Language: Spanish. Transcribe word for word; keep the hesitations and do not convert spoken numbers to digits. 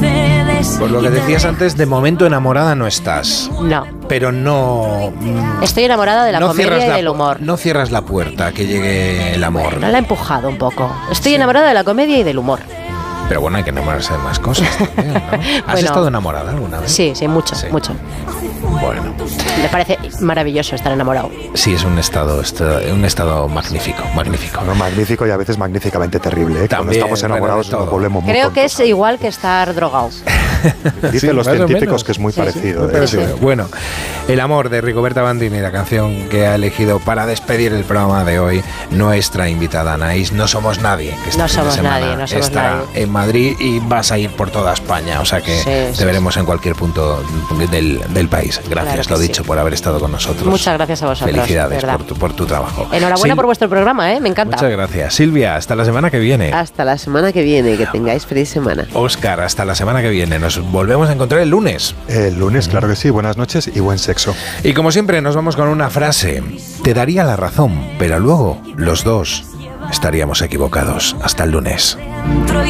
Por lo que decías antes, de momento enamorada no estás. No. Pero no... Estoy enamorada de la no comedia y la, del humor. No cierras la puerta a que llegue el amor. Bueno, la he empujado un poco. Estoy sí. enamorada de la comedia y del humor. Pero bueno, hay que enamorarse de más cosas también, ¿no? ¿Has bueno, estado enamorada alguna vez? Sí, sí, mucho, sí. mucho. Bueno. Me parece maravilloso estar enamorado. Sí, es un estado, un estado magnífico, magnífico. Bueno, magnífico y a veces magníficamente terrible, ¿eh? También, cuando estamos enamorados nos volvemos muy Creo tontos. que es igual que estar drogado. Dicen sí, los científicos que es muy sí, parecido. Sí, ¿eh? sí. Sí. Bueno, El amor de Rigoberta Bandini, la canción que ha elegido para despedir el programa de hoy, nuestra invitada Anaís. No somos nadie. Que no somos nadie, no somos estará nadie. en Madrid y vas a ir por toda España, o sea que sí, te sí, veremos sí. en cualquier punto del, del país. Gracias, claro lo dicho, sí. por haber estado con nosotros. Muchas gracias a vosotros. Felicidades por tu, por tu trabajo. Enhorabuena Sil- por vuestro programa, ¿eh? Me encanta. Muchas gracias. Silvia, hasta la semana que viene. Hasta la semana que viene, que tengáis feliz semana. Óscar, hasta la semana que viene. Nos volvemos a encontrar el lunes. El lunes, claro que sí. Buenas noches y buen sexo. Y como siempre, nos vamos con una frase. Te daría la razón, pero luego los dos estaríamos equivocados. Hasta el lunes.